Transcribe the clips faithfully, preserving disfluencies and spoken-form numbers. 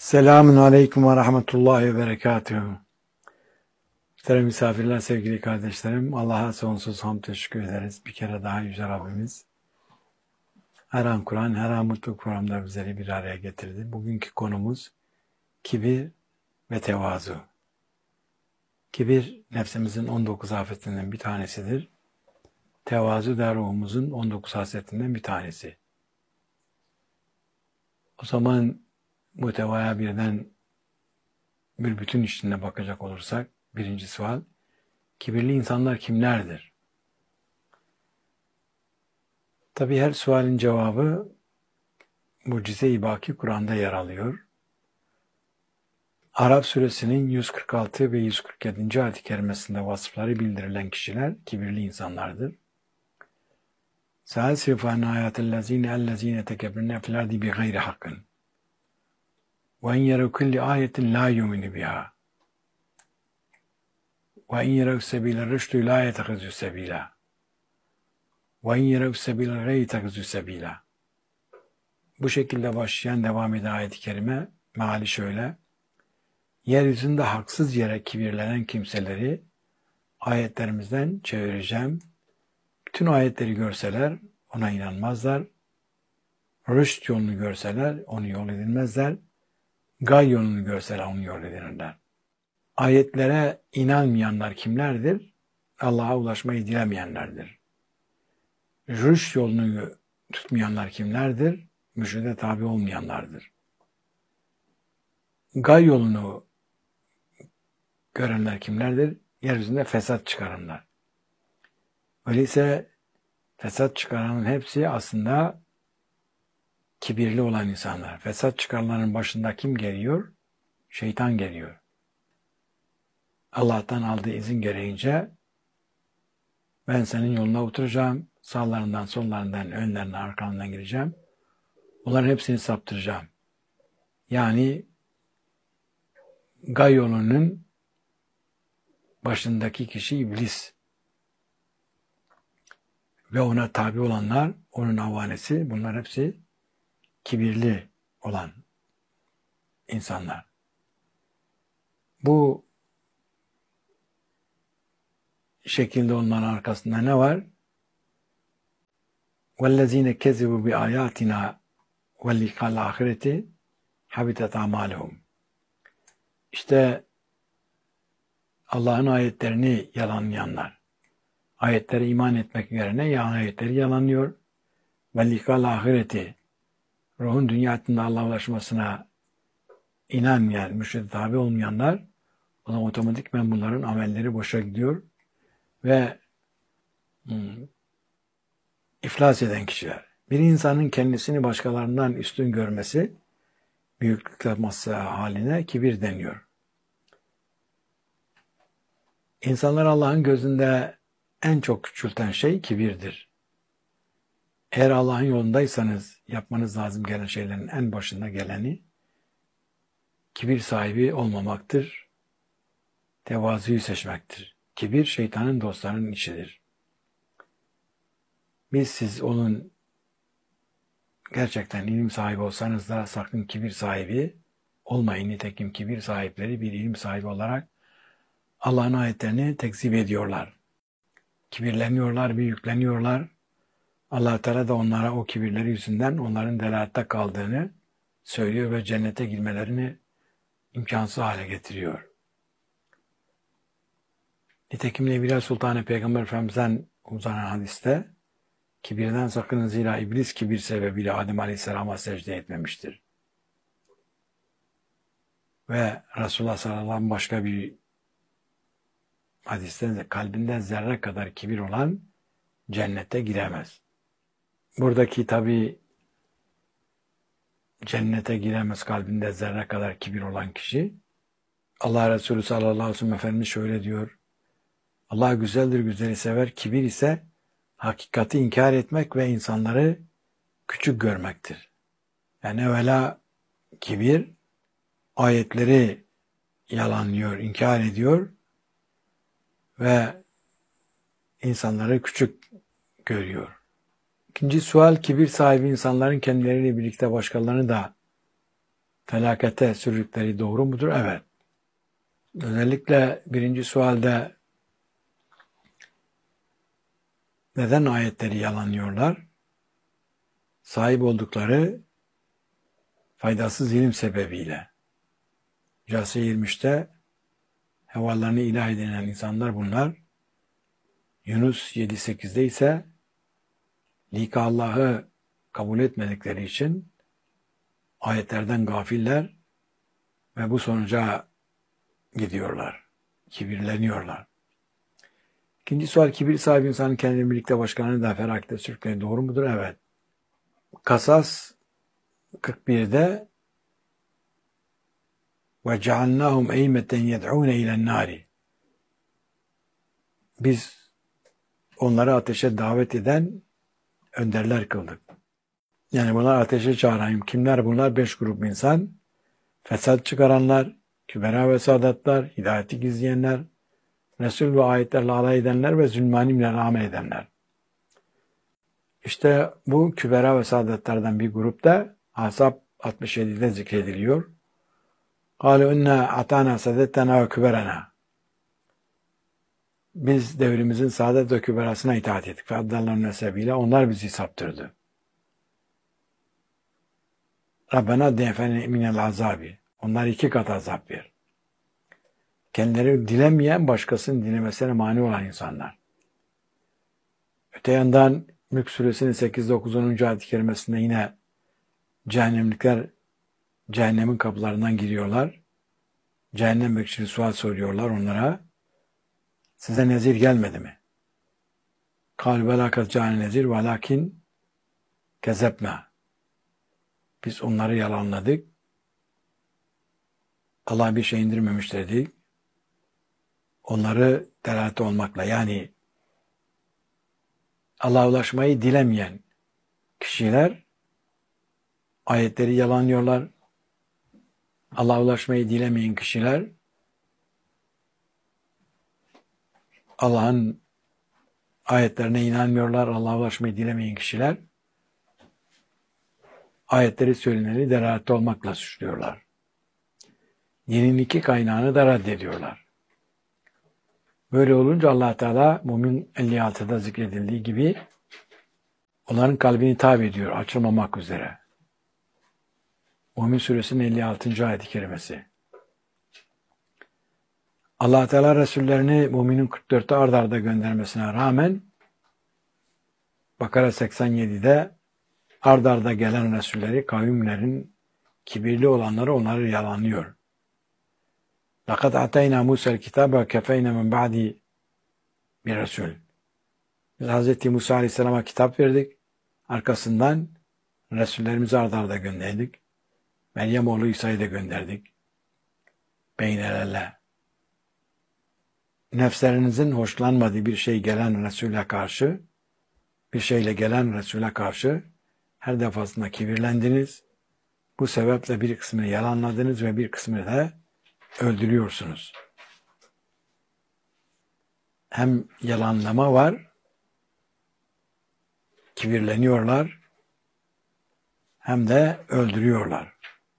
Selamun Aleyküm ve Rahmetullahi ve Berekatuhu. Muhterem misafirler, sevgili kardeşlerim, Allah'a sonsuz hamd teşekkür ederiz. Bir kere daha Yüce Rabbimiz her an Kur'an, her an mutlu programda bizleri bir araya getirdi. Bugünkü konumuz kibir ve tevazu. Kibir nefsimizin on dokuz afetinden bir tanesidir. Tevazu da ruhumuzun on dokuz hasretinden bir tanesi. O zaman muhtevaya birden bir bütün içinde bakacak olursak, birinci sual, kibirli insanlar kimlerdir? Tabi her sualin cevabı Mucize-i Baki Kur'an'da yer alıyor. Araf suresinin yüz kırk altı ve yüz kırk yedinci ayet-i kerimesinde vasıfları bildirilen kişiler kibirli insanlardır. Sâsifâ nâyâtellezîne ellezîne tekebbirne fil ardi bi gayri hakkın. Ve en yerev kulli ayetin la yu'minu biha. Ve en yerev sebîle rüştü la yetekizü sebîla. Ve en yerev sebîle gayri yetekizü sebîla. Bu şekilde başlayan devam eden ayet-i kerime meali şöyle: yeryüzünde haksız yere kibirlenen kimseleri ayetlerimizden çevireceğim. Bütün ayetleri görseler ona inanmazlar. Rüşt yolunu görseler onu yol edilmezler. Gay yolunu görseler onu yol edinirler. Ayetlere inanmayanlar kimlerdir? Allah'a ulaşmayı dilemeyenlerdir. Rüşt yolunu tutmayanlar kimlerdir? Mürşide tabi olmayanlardır. Gay yolunu görenler kimlerdir? Yeryüzünde fesat çıkaranlar. Öyleyse fesat çıkaranın hepsi aslında kibirli olan insanlar. Fesat çıkaranların başında kim geliyor? Şeytan geliyor. Allah'tan aldığı izin gereğince ben senin yoluna oturacağım, sağlarından, sollarından, önlerinden, arkandan gireceğim. Onların hepsini saptıracağım. Yani gay yolunun başındaki kişi iblis. Ve ona tabi olanlar, onun avanesi, bunlar hepsi kibirli olan insanlar. Bu şekilde onların arkasında ne var? وَالَّذ۪ينَ كَذِبُوا بِآيَاتِنَا وَالْلِقَى الْآخِرَةِ حَبِتَتْ عَمَالِهُمْ. İşte Allah'ın ayetlerini yalanlayanlar. Ayetlere iman etmek yerine ya ayetleri yalanlıyor. وَالْلِقَى الْآخِرَةِ ruhun dünyasında Allah'a ulaşmasına inanmayan, mürşide tabi olmayanlar, o zaman otomatikmen bunların amelleri boşa gidiyor ve hmm, iflas eden kişiler. Bir insanın kendisini başkalarından üstün görmesi, büyüklük yapması haline kibir deniyor. İnsanlar Allah'ın gözünde en çok küçülten şey kibirdir. Eğer Allah'ın yolundaysanız yapmanız lazım gelen şeylerin en başında geleni kibir sahibi olmamaktır. Tevazuyu seçmektir. Kibir şeytanın dostlarının işidir. Biz siz onun gerçekten ilim sahibi olsanız da sakın kibir sahibi olmayın. Nitekim kibir sahipleri bir ilim sahibi olarak Allah'ın ayetlerini tekzip ediyorlar. Kibirleniyorlar, büyükleniyorlar. Allah Teala da onlara o kibirleri yüzünden onların delalette kaldığını söylüyor ve cennete girmelerini imkansız hale getiriyor. Nitekim Nebiler Sultanı Peygamber Efendimiz'den uzanan hadiste kibirden sakının zira iblis kibir sebebiyle Adem Aleyhisselam'a secde etmemiştir. Ve Resulullah sallallahu aleyhi ve sellem başka bir hadiste de kalbinden zerre kadar kibir olan cennete giremez. Buradaki tabi cennete giremez kalbinde zerre kadar kibir olan kişi. Allah Resulü sallallahu aleyhi ve sellem Efendimiz şöyle diyor: Allah güzeldir, güzeli sever. Kibir ise hakikati inkar etmek ve insanları küçük görmektir. Yani evvela kibir ayetleri yalanlıyor, inkar ediyor ve insanları küçük görüyor. İkinci sual, kibir sahibi insanların kendileriyle birlikte başkalarını da felakete sürdükleri doğru mudur? Evet. Özellikle birinci sualde neden ayetleri yalanlıyorlar? Sahip oldukları faydasız ilim sebebiyle. Case yirmi üçte hevalarını ilah edinen insanlar bunlar. Yunus yedi sekizde ise lika Allah'ı kabul etmedikleri için ayetlerden gafiller ve bu sonuca gidiyorlar. Kibirleniyorlar. İkinci sual, kibir sahibi insanın kendini birlikte başkalarını da felakete sürükleri doğru mudur? Evet. Kasas kırk birde ve cealnâhum eymeten yed'ûne ilen nâri. Biz onları ateşe davet eden önderler kıldık. Yani bunlar ateşe çağırayım. Kimler bunlar? Beş grup insan. Fesat çıkaranlar, kübera ve sadatlar, hidayeti gizleyenler, Resul ve ayetlerle alay edenler ve zulmanimle amel edenler. İşte bu kübera ve sadatlardan bir grupta Ahzab altmış yedide zikrediliyor. قَالُوا اِنَّا اَعْتَانَا سَدَتَّنَا وَكُبَرَنَا. Biz devrimizin saadet ve küberasına itaat ettik. فَاَدَّلَّهُ نَسَبِيلًا. Onlar bizi saptırdı. Rabbena defene minel azabi. Onlar iki kat azap ver. Kendileri dilemeyen, başkasının dilemesine mani olan insanlar. Öte yandan Mülk Suresinin sekiz dokuz onuncu ayet-i kerimesinde yine cehennemlikler cehennemin kapılarından giriyorlar. Cehennem bekçisi sual soruyorlar onlara. Size nezir gelmedi mi? Kâl velâ kad câne nezir velâkin kezebnâ. Biz onları yalanladık. Allah bir şey indirmemiş dedik. Onları delalet olmakla, yani Allah'a ulaşmayı dilemeyen kişiler ayetleri yalanlıyorlar. Allah'a ulaşmayı dilemeyen kişiler Allah'ın ayetlerine inanmıyorlar. Allah'a ulaşmayı dilemeyen kişiler ayetleri söyleneni delalet olmakla suçluyorlar. Dinin iki kaynağını da reddediyorlar. Böyle olunca Allah Teala Mümin elli altıda zikredildiği gibi onların kalbini tabi ediyor, açılmamak üzere. Mümin Suresinin elli altıncı ayet-i kerimesi. Allah Teala Resullerini Müminin kırk dörtte ard arda göndermesine rağmen Bakara seksen yedide ard arda gelen Resulleri, kavimlerin kibirli olanları onları yalanlıyor. لَقَدْ اَعْتَيْنَا مُوسَى الْكِتَابَ وَكَفَيْنَا مِنْ بَعْدِ bir Resul. Biz Hz. Musa Aleyhisselam'a kitap verdik. Arkasından Resullerimizi ard arda gönderdik. Meryem oğlu İsa'yı da gönderdik. Beynelerle. Nefslerinizin hoşlanmadığı bir şey gelen Resul'e karşı, bir şeyle gelen Resul'e karşı her defasında kibirlendiniz. Bu sebeple bir kısmını yalanladınız ve bir kısmını da öldürüyorsunuz. Hem yalanlama var, kibirleniyorlar, hem de öldürüyorlar.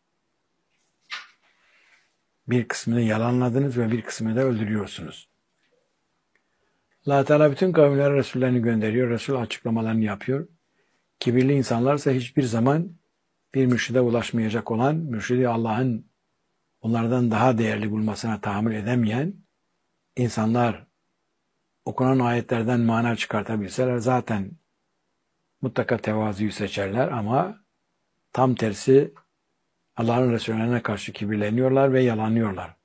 Bir kısmını yalanladınız ve bir kısmını da öldürüyorsunuz. Allah Teala bütün kavimlere Resullerini gönderiyor, Resul açıklamalarını yapıyor. Kibirli insanlarsa hiçbir zaman bir mürşide ulaşmayacak olan, mürşidi Allah'ın onlardan daha değerli bulmasına tahammül edemeyen insanlar okunan ayetlerden mana çıkartabilseler zaten mutlaka tevazuyu seçerler ama tam tersi Allah'ın Resulüne karşı kibirleniyorlar ve yalanlıyorlar.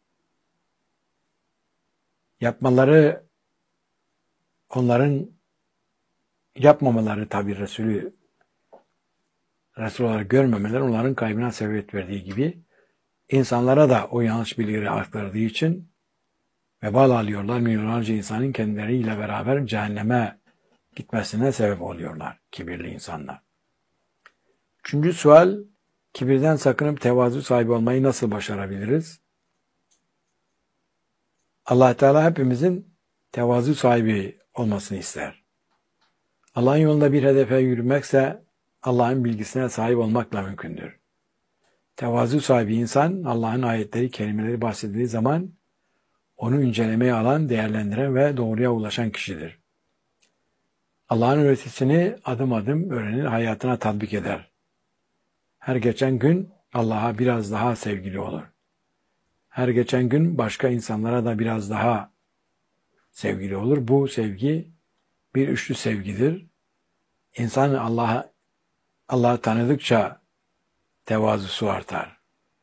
Yapmaları, onların yapmamaları tabi Resulü Resul olarak görmemeleri onların kaybına sebebiyet verdiği gibi insanlara da o yanlış bilgileri aktardığı için vebal alıyorlar. Milyonlarca insanın kendileriyle beraber cehenneme gitmesine sebep oluyorlar kibirli insanlar. Üçüncü sual, kibirden sakınıp tevazu sahibi olmayı nasıl başarabiliriz? Allah Teala hepimizin tevazu sahibi olmasını ister. Allah'ın yolunda bir hedefe yürümekse Allah'ın bilgisine sahip olmakla mümkündür. Tevazu sahibi insan, Allah'ın ayetleri, kelimeleri bahsedildiği zaman onu incelemeye alan, değerlendiren ve doğruya ulaşan kişidir. Allah'ın öğretisini adım adım öğrenir, hayatına tatbik eder. Her geçen gün Allah'a biraz daha sevgili olur. Her geçen gün başka insanlara da biraz daha sevgili olur. Bu sevgi bir üçlü sevgidir. İnsan Allah'a Allah'ı tanıdıkça tevazusu artar.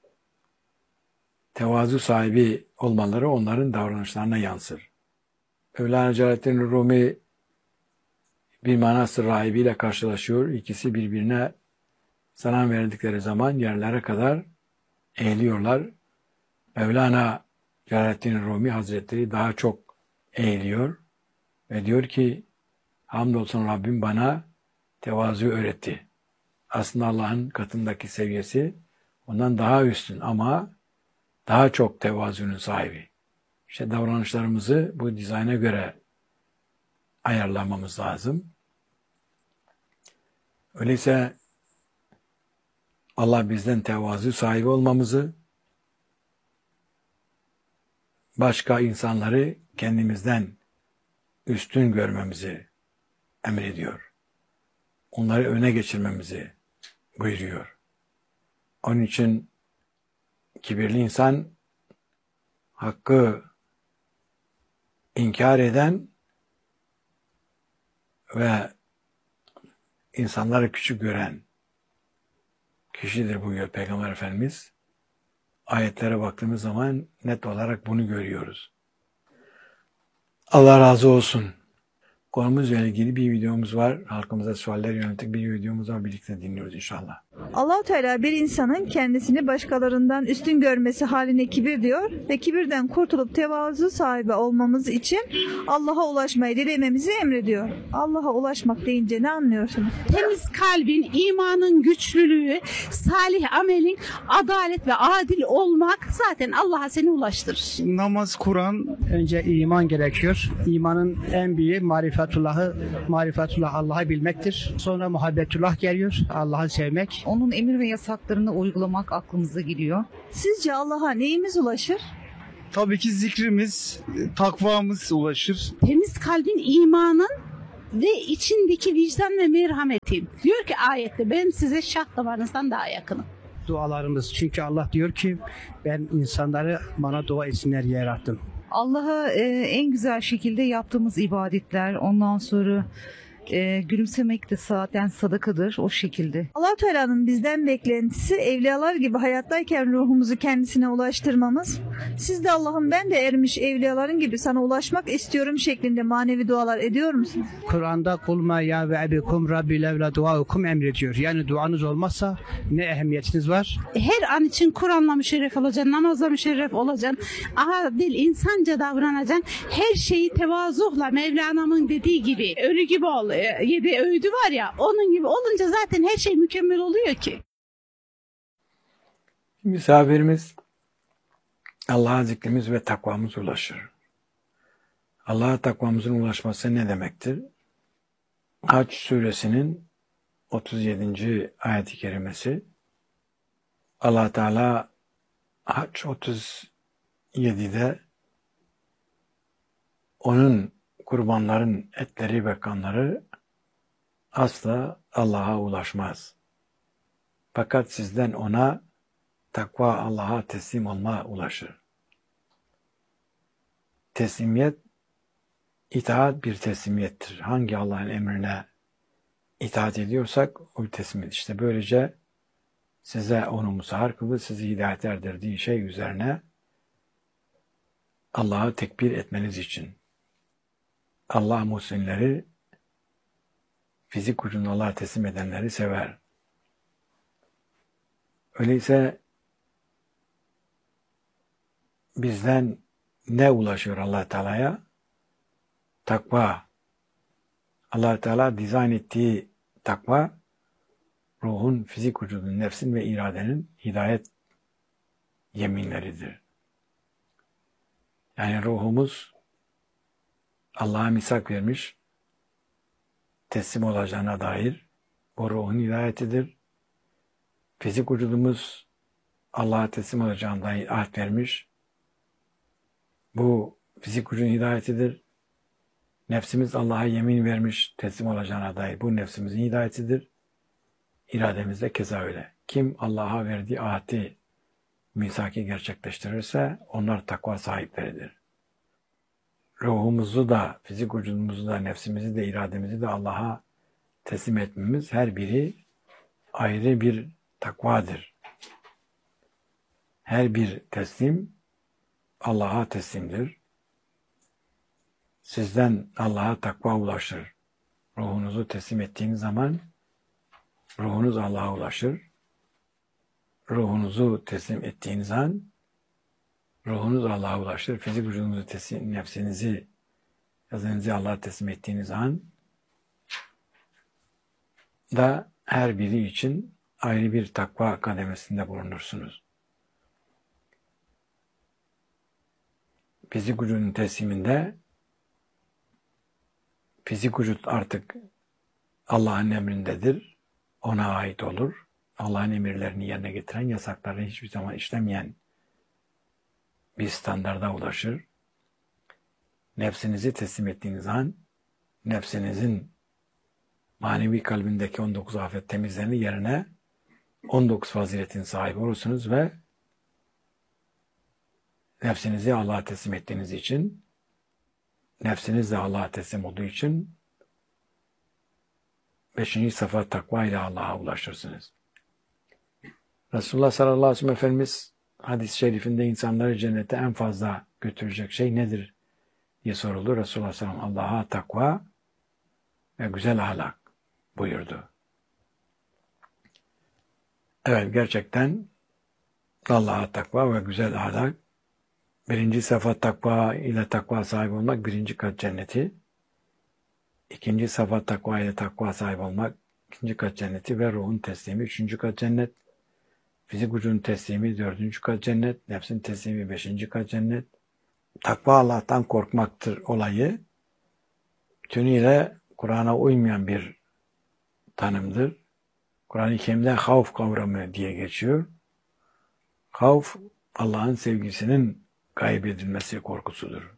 Tevazu sahibi olmaları onların davranışlarına yansır. Mevlana Celaleddin Rumi bir manastır rahibiyle karşılaşıyor. İkisi birbirine selam verdikleri zaman yerlere kadar eğiliyorlar. Mevlana Celaleddin Rumi Hazretleri daha çok eğiliyor ve diyor ki, hamdolsun Rabbim bana tevazu öğretti. Aslında Allah'ın katındaki seviyesi ondan daha üstün ama daha çok tevazunun sahibi. İşte davranışlarımızı bu dizayna göre ayarlamamız lazım. Öyleyse Allah bizden tevazu sahibi olmamızı, başka insanları kendimizden üstün görmemizi emrediyor. Onları öne geçirmemizi buyuruyor. Onun için kibirli insan, hakkı inkar eden ve insanları küçük gören kişidir buyuruyor Peygamber Efendimiz. Ayetlere baktığımız zaman net olarak bunu görüyoruz. Allah razı olsun. Konumuzla ilgili bir videomuz var. Halkımıza sualler yönelik bir videomuz var. Birlikte dinliyoruz inşallah. Allah-u Teala bir insanın kendisini başkalarından üstün görmesi haline kibir diyor ve kibirden kurtulup tevazu sahibi olmamız için Allah'a ulaşmayı dilememizi emrediyor. Allah'a ulaşmak deyince ne anlıyorsunuz? Temiz kalbin, imanın güçlülüğü, salih amelin, adalet ve adil olmak zaten Allah'a seni ulaştırır. Namaz, Kur'an, önce iman gerekiyor. İmanın en büyüğü marifetullahı, marifetullah Allah'ı bilmektir. Sonra muhabbetullah geliyor, Allah'ı sevmek. Onun emir ve yasaklarını uygulamak aklımıza geliyor. Sizce Allah'a neyimiz ulaşır? Tabii ki zikrimiz, takvamız ulaşır. Temiz kalbin, imanın ve içindeki vicdan ve merhametin. Diyor ki ayette, ben size şah damarınızdan daha yakınım. Dualarımız, çünkü Allah diyor ki ben insanları bana dua etsinler diye yarattım. Allah'a e, en güzel şekilde yaptığımız ibadetler, ondan sonra e, gülümsemek de zaten sadakadır o şekilde. Allah-u Teala'nın bizden beklentisi evliyalar gibi hayattayken ruhumuzu kendisine ulaştırmamız. Siz de Allah'ım ben de ermiş evliyaların gibi sana ulaşmak istiyorum şeklinde manevi dualar ediyor musunuz? Kur'an'da kulma ya ve ebikum rabbi levla duaukum emrediyor. Yani duanız olmazsa ne ehemmiyetiniz var? Her an için Kur'an'la müşerref olacaksın, namazla müşerref olacaksın, adil, insanca davranacaksın. Her şeyi tevazuhla, Mevlana'nın dediği gibi, ölü gibi ol. Yedi öğüdü var ya, onun gibi olunca zaten her şey mükemmel oluyor ki. Misafirimiz Allah'a zikrimiz ve takvamız ulaşır. Allah'a takvamızın ulaşması ne demektir? Hac suresinin otuz yedinci ayet-i kerimesi. Allah Teala Hac otuz yedide onun kurbanların etleri ve kanları asla Allah'a ulaşmaz. Fakat sizden ona takva, Allah'a teslim olma ulaşır. Teslimiyet, itaat bir teslimiyettir. Hangi Allah'ın emrine itaat ediyorsak o teslimiyet. İşte böylece size onu musahhar kıldı, sizi hidayet erdirdiği şey üzerine Allah'ı tekbir etmeniz için. Allah muhsinleri, fizik ucunu Allah'a teslim edenleri sever. Öyleyse bizden ne ulaşıyor Allah Teala'ya? Takva. Allah Teala dizayn ettiği takva, ruhun, fizik vücudun, nefsin ve iradenin hidayet yeminleridir. Yani ruhumuz Allah'a misak vermiş, teslim olacağına dair o ruhun hidayetidir. Fizik vücudumuz Allah'a teslim olacağından ahd vermiş. Bu fizik gücün hidayetidir. Nefsimiz Allah'a yemin vermiş teslim olacağına dair. Bu nefsimizin hidayetidir. İrademiz de keza öyle. Kim Allah'a verdiği ahdi, misaki gerçekleştirirse onlar takva sahipleridir. Ruhumuzu da, fizik vücudumuzu da, nefsimizi de, irademizi de Allah'a teslim etmemiz her biri ayrı bir takvadır. Her bir teslim Allah'a teslimdir. Sizden Allah'a takva ulaşır. Ruhunuzu teslim ettiğiniz zaman ruhunuz Allah'a ulaşır. Ruhunuzu teslim ettiğiniz an ruhunuz Allah'a ulaşır. Fizik vücudunuzu teslim, nefsinizi, yazınızı Allah'a teslim ettiğiniz an da her biri için ayrı bir takva kademesinde bulunursunuz. Fizik vücudun tesliminde fizik vücut artık Allah'ın emrindedir. Ona ait olur. Allah'ın emirlerini yerine getiren, yasaklarını hiçbir zaman işlemeyen bir standarda ulaşır. Nefsinizi teslim ettiğiniz an nefsinizin manevi kalbindeki on dokuz afet temizlerini yerine on dokuz faziletin sahibi olursunuz ve nefsinizi Allah'a teslim ettiğiniz için, nefsiniz de Allah'a teslim olduğu için beşinci safa takva ile Allah'a ulaşırsınız. Resulullah sallallahu aleyhi ve sellem Efendimiz hadis-i şerifinde insanları cennete en fazla götürecek şey nedir diye soruldu. Resulullah sallallahu aleyhi ve sellem Allah'a takva ve güzel ahlak buyurdu. Evet, gerçekten Allah'a takva ve güzel ahlak. Birinci safa takva ile takva sahibi olmak birinci kat cenneti. İkinci safa takva ile takva sahibi olmak ikinci kat cenneti ve ruhun teslimi üçüncü kat cennet. Fizik vücudun teslimi dördüncü kat cennet. Nefsin teslimi beşinci kat cennet. Takva Allah'tan korkmaktır olayı. Bütünüyle Kur'an'a uymayan bir tanımdır. Kur'an-ı Kerim'de havf kavramı diye geçiyor. Havf, Allah'ın sevgisinin kaybedilmesi korkusudur.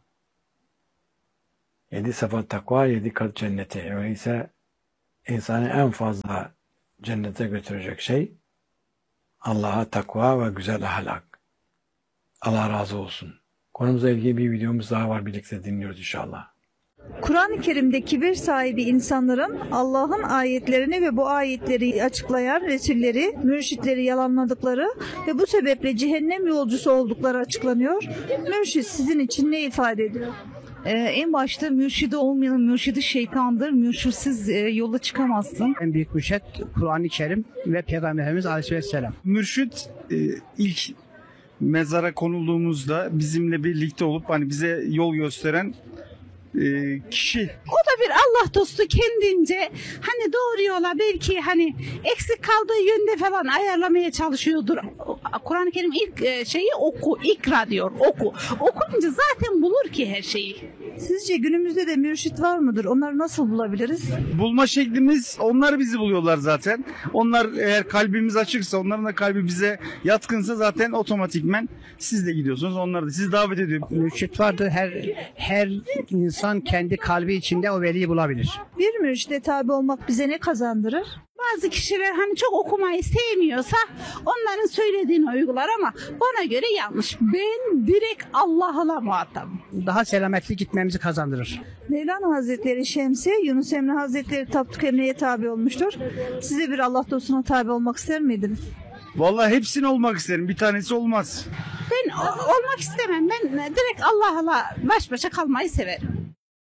Yedi safa takva, yedi kat cenneti. Öyleyse insanı en fazla cennete götürecek şey Allah'a takva ve güzel ahlak. Allah razı olsun. Konumuzla ilgili bir videomuz daha var. Birlikte dinliyoruz inşallah. Kur'an-ı Kerim'de kibir sahibi insanların Allah'ın ayetlerini ve bu ayetleri açıklayan Resulleri, mürşitleri yalanladıkları ve bu sebeple cehennem yolcusu oldukları açıklanıyor. Mürşit sizin için ne ifade ediyor? Ee, en başta mürşidi olmayanın mürşidi şeytandır. Mürşitsiz e, yola çıkamazsın. En büyük mürşit Kur'an-ı Kerim ve Peygamberimiz Aleyhisselam. Mürşit e, ilk mezara konulduğumuzda bizimle birlikte olup hani bize yol gösteren e, kişi. O da bir Allah dostu kendince hani doğru yola belki hani eksik kaldığı yönde falan ayarlamaya çalışıyordur. Kur'an-ı Kerim ilk e, şeyi oku, ikra diyor, oku. Okuyunca zaten bulur ki her şeyi. Sizce günümüzde de mürşit var mıdır? Onları nasıl bulabiliriz? Bulma şeklimiz, onlar bizi buluyorlar zaten. Onlar eğer kalbimiz açıksa, onların da kalbi bize yatkınsa zaten otomatikmen siz de gidiyorsunuz. Onlar da sizi davet ediyor. Mürşit vardır. Her her insan kendi kalbi içinde o veliyi bulabilir. Bir mürşide tabi olmak bize ne kazandırır? Bazı kişiler hani çok okumayı sevmiyorsa onların söylediğini uygular ama bana göre yanlış. Ben direkt Allah'la muhatabım. Daha selametli gitmemizi kazandırır. Mevlana Hazretleri Şemsi, Yunus Emre Hazretleri Tapduk Emre'ye tabi olmuştur. Size bir Allah dostuna tabi olmak ister miydiniz? Vallahi hepsini olmak isterim. Bir tanesi olmaz. Ben o- olmak istemem. Ben direkt Allah'la baş başa kalmayı severim.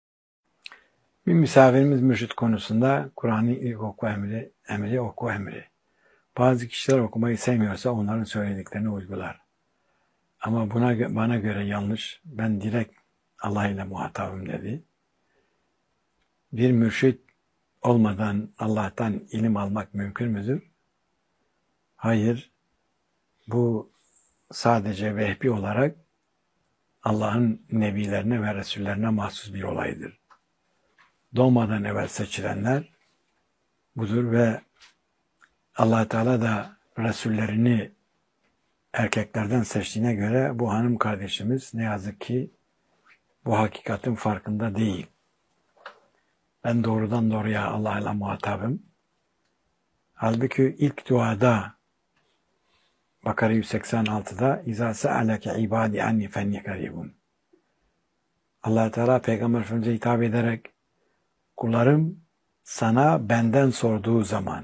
Bir misafirimiz mürşit konusunda Kur'an'ı ilk oku emri, emri oku emri. Bazı kişiler okumayı sevmiyorsa onların söylediklerini uygular. Ama buna bana göre yanlış. Ben direkt Allah ile muhatabım dedi. Bir mürşit olmadan Allah'tan ilim almak mümkün müdür? Hayır. Bu sadece vehbi olarak Allah'ın nebilerine ve resullerine mahsus bir olaydır. Doğmadan evvel seçilenler budur ve Allah Teala da Resullerini erkeklerden seçtiğine göre bu hanım kardeşimiz ne yazık ki bu hakikatin farkında değil. Ben doğrudan doğruya Allah'la muhatabım. Halbuki ilk duada Bakara yüz seksen altıda İzâ se'aleke ibâdi anni fenni karibun. Allah Teala Peygamber Efendimiz'e hitap ederek kullarım sana benden sorduğu zaman,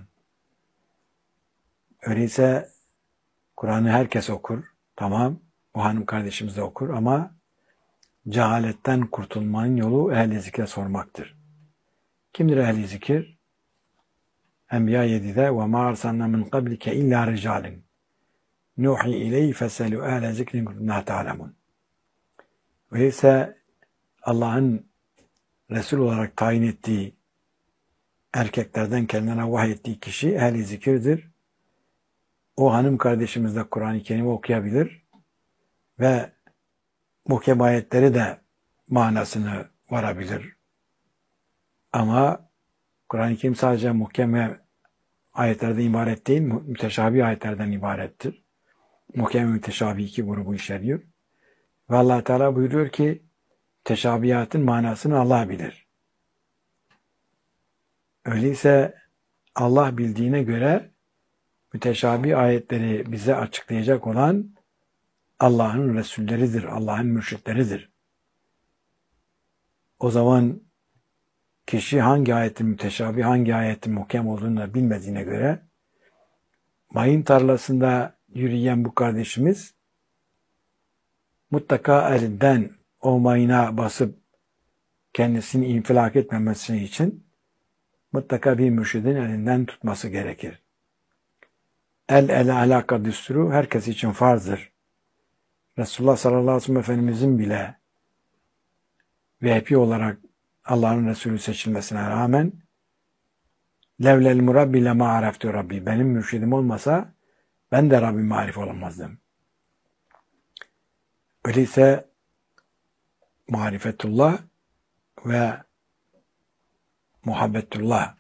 öyleyse Kur'an'ı herkes okur. Tamam, bu hanım kardeşimiz de okur ama cehaletten kurtulmanın yolu ehl-i zikre sormaktır. Kimdir ehl-i zikir? Enbiya yedide وَمَا أَرْسَلْنَا مِنْ قَبْلِكَ اِلَّا رِجَالٍ نُوحِي اِلَيْهِ فَسَلُوا اَهْلَ ذِكْرٍ كُنْتُمْ تَعْلَمُونَ. Öyleyse Allah'ın Resul olarak tayin ettiği erkeklerden kendine vahyettiği kişi ehl-i zikirdir. O hanım kardeşimiz de Kur'an-ı Kerim'i okuyabilir ve muhkem ayetleri de manasını varabilir. Ama Kur'an-ı Kerim sadece muhkem ayetlerden ibaret değil, müteşabih ayetlerden ibarettir. Muhkem ve müteşabih iki grubu içeriyor. Ve Allah Teala buyuruyor ki teşabihatın manasını Allah bilir. Öyleyse Allah bildiğine göre müteşabih ayetleri bize açıklayacak olan Allah'ın Resulleridir, Allah'ın mürşitleridir. O zaman kişi hangi ayetin müteşabih, hangi ayetin muhkem olduğunu da bilmediğine göre mayın tarlasında yürüyen bu kardeşimiz mutlaka elinden o mayına basıp kendisini infilak etmemesi için mutlaka bir mürşidin elinden tutması gerekir. El ele alaka düsturu herkes için farzdır. Resulullah sallallahu aleyhi ve sellem Efendimizin bile V I P olarak Allah'ın Resulü seçilmesine rağmen levlel murabbi lema areftu Rabbi. Benim mürşidim olmasa ben de Rabbime marif olamazdım. Öyleyse marifetullah ve muhabbetullah,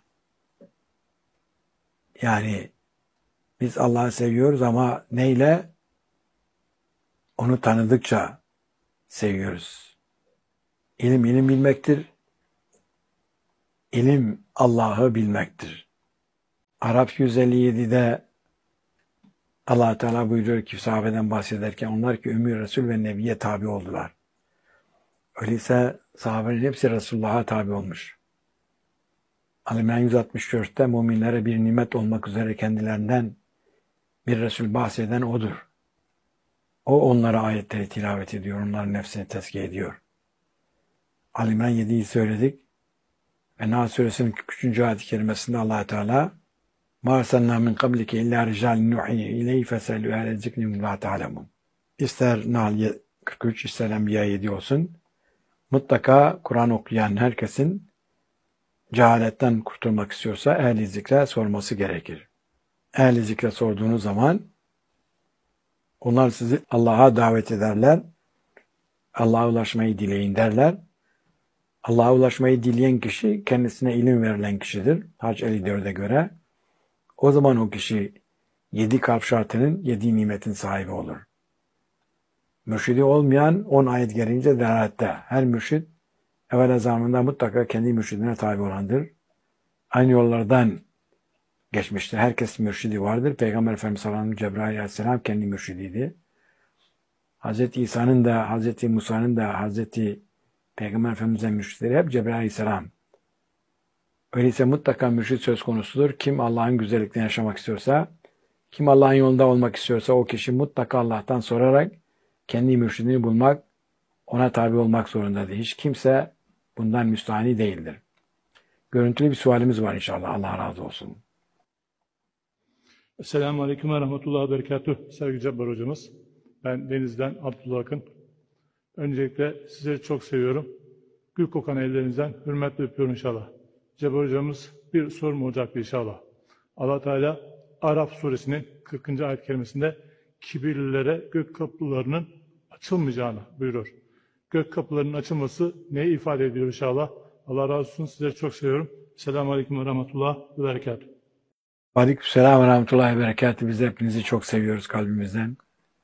yani biz Allah'ı seviyoruz ama neyle? Onu tanıdıkça seviyoruz. İlim ilim bilmektir. İlim Allah'ı bilmektir. Arap yüz elli yedide Allah Teala buyuruyor ki sahabeden bahsederken onlar ki Ümmü Resul ve Nebi'ye tabi oldular. Öyleyse sahabenin hepsi Resulullah'a tabi olmuş. Ali yüz altmış dörtte müminlere bir nimet olmak üzere kendilerinden bir Resul bahseden odur. O onlara ayetleri tilavet ediyor, onların nefsini tezkiye ediyor. Ali İmran yediyi söyledik. Ve Nahl Suresinin kırk üçüncü ayet-i kerimesinde Allah Teala مَا أَرْسَلْنَا مِنْ قَبْلِكَ اِلَّا رِجَالٍ نُوحِي اِلَيْهِ فَسَلُوا اَهْلَ الذِّكْرِ اِنْ كُنْتُمْ لَا تَعْلَمُونَ. İster Nahl kırk üç, ister Enbiya yedi olsun. Mutlaka Kur'an okuyan herkesin cehaletten kurtulmak istiyorsa ehl-i zikre sorması gerekir. Ehl-i zikre sorduğunuz zaman onlar sizi Allah'a davet ederler. Allah'a ulaşmayı dileyin derler. Allah'a ulaşmayı dileyen kişi kendisine ilim verilen kişidir. Hac elli dörde göre. O zaman o kişi yedi kalp şartının yedi nimetin sahibi olur. Mürşidi olmayan on ayet gelince delalette. Her mürşid evvel zamanında mutlaka kendi mürşidine tabi olandır. Aynı yollardan geçmiştir. Herkes mürşidi vardır. Peygamber Efendimiz sallallahu aleyhi ve sellem Cebrail aleyhisselam kendi mürşidiydi. Hazreti İsa'nın da, Hazreti Musa'nın da, Hazreti Peygamber Efendimiz'in mürşitleri hep Cebrail aleyhisselam. Öyleyse mutlaka mürşid söz konusudur. Kim Allah'ın güzelliklerini yaşamak istiyorsa, kim Allah'ın yolunda olmak istiyorsa o kişi mutlaka Allah'tan sorarak kendi mürşidini bulmak, ona tabi olmak zorundadır. Hiç kimse bundan müstahni değildir. Görüntülü bir sualimiz var inşallah. Allah razı olsun. Esselamu Aleyküm ve Rahmetullahi ve Berekatuhu. Sevgili Cabbar hocamız. Ben Deniz'den Abdullah Akın. Öncelikle sizleri çok seviyorum. Gül kokan ellerinizden hürmetle öpüyorum inşallah. Cabbar hocamız bir sorum olacaktı inşallah. Allah Teala Araf suresinin kırkıncı ayet kerimesinde kibirlilere gök kapılarının açılmayacağını buyuruyor. Gök kapılarının açılması neyi ifade ediyor inşallah? Allah razı olsun. Sizleri çok seviyorum. Selamun Aleyküm ve Rahmetullahi ve Berekatuhu. Aleykümselam ve Rahmetullahi ve Berekatuhu. Biz hepinizi çok seviyoruz kalbimizden.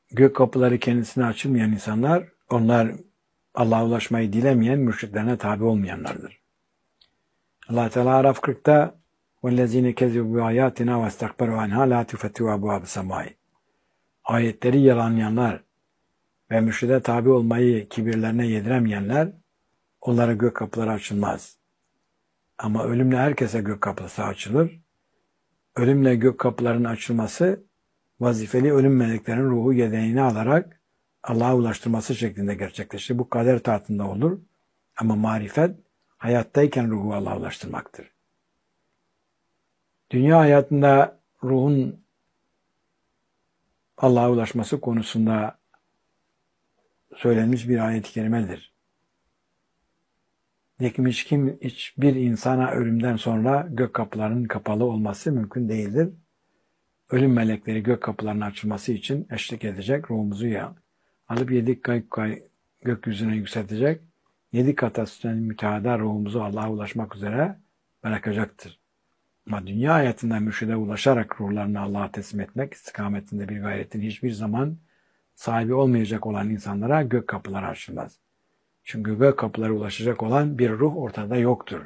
gök kapıları kendisine açılmayan insanlar, onlar Allah'a ulaşmayı dilemeyen, mürşitlerine tabi olmayanlardır. Allah Teala Araf kırkta وَالَّذ۪ينَ كَذِبُوا بِآيَاتِنَا وَاسْتَكْبَرُوا عَنْهَا لَا تُفَتِّهُ أَبْوَابَ السَّمَاءِ. Ayetleri yalanlayanlar ve mürşide tabi olmayı kibirlerine yediremeyenler, onlara gök kapıları açılmaz. Ama ölümle herkese gök kapısı açılır. Ölümle gök kapılarının açılması, vazifeli ölüm meleklerinin ruhu yedeğini alarak Allah'a ulaştırması şeklinde gerçekleşir. Bu kader tahtında olur. Ama marifet, hayattayken ruhu Allah'a ulaştırmaktır. Dünya hayatında ruhun Allah'a ulaşması konusunda söylenmiş bir ayet-i kerimedir. Nekim hiç kim, hiçbir insana ölümden sonra gök kapılarının kapalı olması mümkün değildir. Ölüm melekleri gök kapılarının açılması için eşlik edecek, ruhumuzu ya alıp yedi kay kay gökyüzüne yükseltecek, yedi kata süslenip müteahhida ruhumuzu Allah'a ulaşmak üzere bırakacaktır. Ama dünya hayatında mürşide ulaşarak ruhlarını Allah'a teslim etmek istikametinde bir gayretin hiçbir zaman sahibi olmayacak olan insanlara gök kapıları açılmaz. Çünkü gök kapılara ulaşacak olan bir ruh ortada yoktur.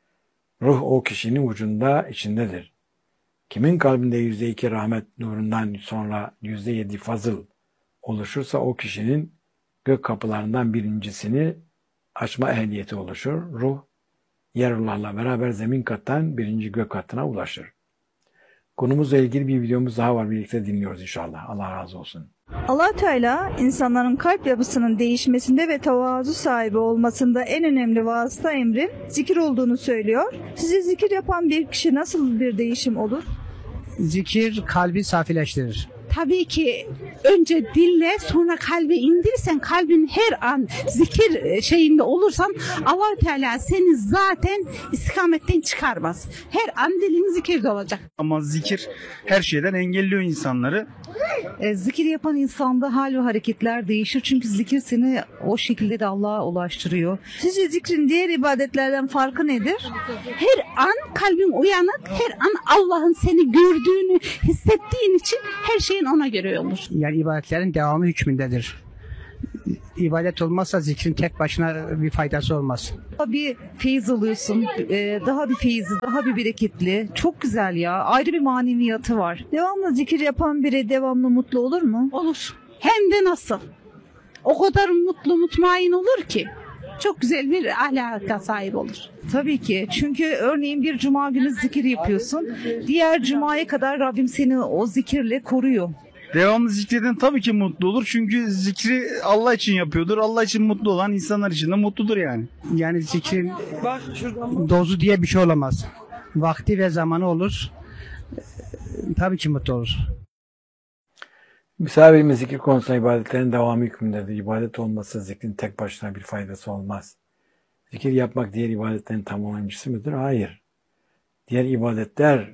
Ruh o kişinin vücudunda, içindedir. Kimin kalbinde yüzde iki rahmet nurundan sonra yüzde yedi fazıl oluşursa o kişinin gök kapılarından birincisini açma ehliyeti oluşur. Ruh, Yerullah'la beraber zemin kattan birinci gök katına ulaşır. Konumuzla ilgili bir videomuz daha var. Birlikte dinliyoruz inşallah. Allah razı olsun. Allah Teala insanların kalp yapısının değişmesinde ve tevazu sahibi olmasında en önemli vasıta emrin zikir olduğunu söylüyor. Size zikir yapan bir kişi nasıl bir değişim olur? Zikir kalbi safileştirir. Tabii ki önce dille sonra kalbe indirirsen, kalbin her an zikir şeyinde olursan Allah Teala seni zaten istikametten çıkarmaz. Her an dilin zikirde olacak. Ama zikir her şeyden engelliyor insanları. E, zikir yapan insanda hal ve hareketler değişir. Çünkü zikir seni o şekilde de Allah'a ulaştırıyor. Sizce zikrin diğer ibadetlerden farkı nedir? Her an kalbin uyanık, her an Allah'ın seni gördüğünü hissettiğin için her şeyin ona göre olur. Yani ibadetlerin devamı hükmündedir. İbadet olmazsa zikrin tek başına bir faydası olmaz. Daha bir feyiz alıyorsun. E, daha bir feyizli, daha bir bereketli. Çok güzel ya. Ayrı bir maneviyatı var. Devamlı zikir yapan biri devamlı mutlu olur mu? Olur. Hem de nasıl? O kadar mutlu mutmain olur ki. Çok güzel bir ahlaka sahip olur. Tabii ki. Çünkü örneğin bir cuma günü zikir yapıyorsun. Diğer cumaya kadar Rabbim seni o zikirle koruyor. Devamlı zikreden tabii ki mutlu olur. Çünkü zikri Allah için yapıyordur. Allah için mutlu olan insanlar için de mutludur yani. Yani zikrin dozu diye bir şey olamaz. Vakti ve zamanı olur. Tabii ki mutlu olur. Misafirimiz zikir konusunda ibadetlerin devamı hükmündedir. İbadet olmazsa zikrin tek başına bir faydası olmaz. Zikir yapmak diğer ibadetlerin tamamlayıcısı mıdır? Hayır. Diğer ibadetler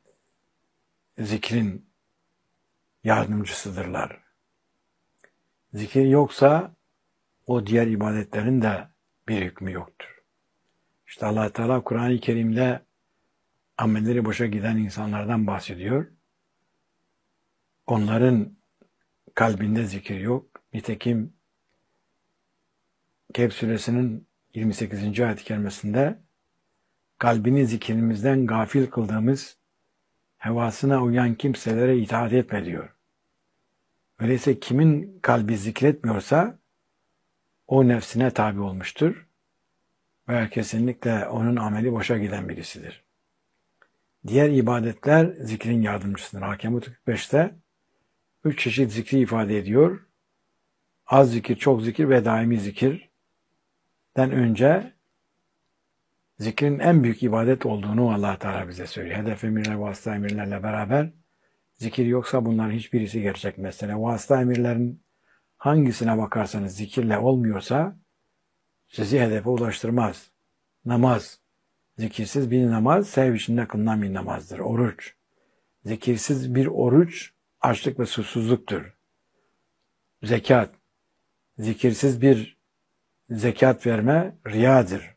zikrin yardımcısıdırlar. Zikir yoksa o diğer ibadetlerin de bir hükmü yoktur. İşte Allah Teala Kur'an-ı Kerim'de amelleri boşa giden insanlardan bahsediyor. Onların kalbinde zikir yok. Nitekim Kehf suresinin yirmi sekizinci ayet-i kerimesinde kalbini zikrimizden gafil kıldığımız hevasına uyan kimselere itaat etme diyor. Öyleyse kimin kalbi zikretmiyorsa o nefsine tabi olmuştur ve kesinlikle onun ameli boşa giden birisidir. Diğer ibadetler zikrin yardımcısıdır. Hakemut kırk beşte üç çeşit zikri ifade ediyor. Az zikir, çok zikir ve daimi zikirden önce zikrin en büyük ibadet olduğunu Allah Teala bize söylüyor. Hedef emirler, vasıta emirlerle beraber zikir yoksa bunların hiçbirisi gerçek mesele. Vasıta emirlerin hangisine bakarsanız zikirle olmuyorsa sizi hedefe ulaştırmaz. Namaz. Zikirsiz bir namaz, sev içinde kılınan bir namazdır. Oruç. Zikirsiz bir oruç, açlık ve susuzluktur. Zekat. Zikirsiz bir zekat verme, riyadır.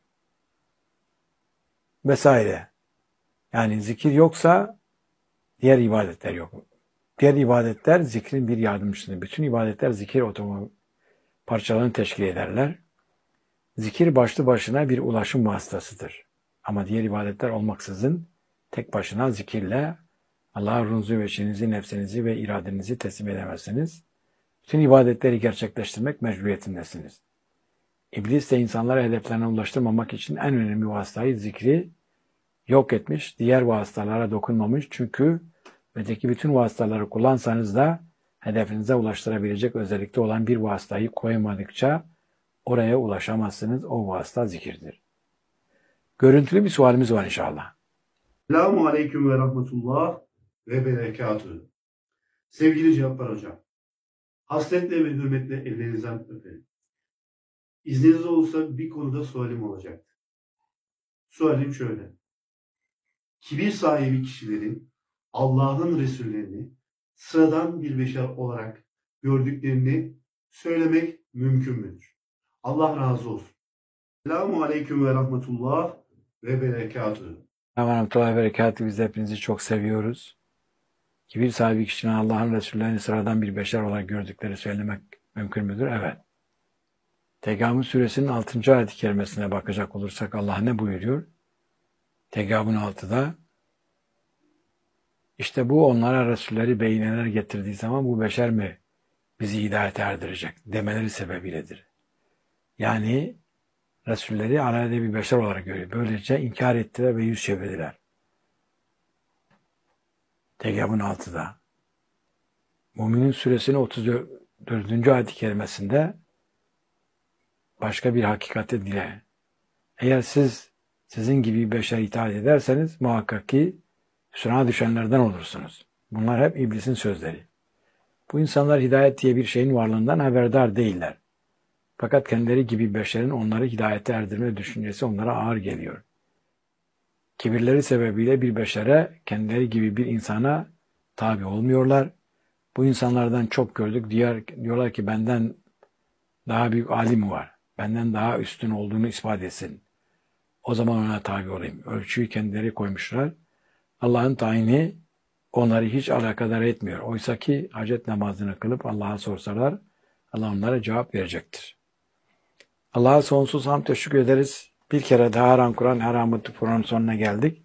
Vesaire. Yani zikir yoksa diğer ibadetler yok. Diğer ibadetler zikrin bir yardımcısıdır. Bütün ibadetler zikir otomo parçalarını teşkil ederler. Zikir başlı başına bir ulaşım vasıtasıdır. Ama diğer ibadetler olmaksızın tek başına zikirle Allah'a ruhunuzu ve şeyinizi, nefsinizi ve iradenizi teslim edemezsiniz. Bütün ibadetleri gerçekleştirmek mecburiyetindesiniz. İblis de insanlara hedeflerine ulaştırmamak için en önemli vasıtayı zikri yok etmiş, diğer vasıtalara dokunmamış. Çünkü öteki bütün vasıtaları kullansanız da hedefinize ulaştırabilecek özellikte olan bir vasıtayı koymadıkça oraya ulaşamazsınız. O vasıta zikirdir. Görüntülü bir sualimiz var inşallah. Selamun Aleyküm ve Rahmetullah ve Berekatühü. Sevgili Cabbar Hocam, hasretle ve hürmetle ellerinizden öperim. İzniniz olursa bir konuda sualim olacaktı. Sualim şöyle. Kibir sahibi kişilerin Allah'ın Resullerini sıradan bir beşer olarak gördüklerini söylemek mümkün müdür? Allah razı olsun. Selamun Aleyküm ve Rahmetullah ve Berekatühü. Rahmetullahi ve berekatü. Biz hepinizi çok seviyoruz. Kibir sahibi kişinin Allah'ın Resullerini sıradan bir beşer olarak gördükleri söylemek mümkün müdür? Evet. Tegabun suresinin altıncı ayet-i kerimesine bakacak olursak Allah ne buyuruyor? Tegabun altıda işte bu onlara Resulleri beyineler getirdiği zaman bu beşer mi bizi hidayete erdirecek demeleri sebebiyledir. Yani Resulleri aleyhde bir beşer olarak görüyor. Böylece inkar ettiler ve yüz çevirdiler. Tegabun altıda. Müminin suresinin otuz dördüncü ayet-i kerimesinde başka bir hakikati dile. Eğer siz sizin gibi beşer itaat ederseniz muhakkak ki hüsrana düşenlerden olursunuz. Bunlar hep iblisin sözleri. Bu insanlar hidayet diye bir şeyin varlığından haberdar değiller. Fakat kendileri gibi beşerin onları hidayete erdirme düşüncesi onlara ağır geliyor. Kibirleri sebebiyle bir beşere, kendileri gibi bir insana tabi olmuyorlar. Bu insanlardan çok gördük. Diğer, diyorlar ki benden daha büyük alim var. Benden daha üstün olduğunu ispat etsin. O zaman ona tabi olayım. Ölçüyü kendileri koymuşlar. Allah'ın tayini onları hiç alakadar etmiyor. Oysa ki hacet namazını kılıp Allah'a sorsalar Allah onlara cevap verecektir. Allah'a sonsuz hamd teşekkür ederiz. Bir kere daha Haram Kur'an, Haram Kur'an sonuna geldik.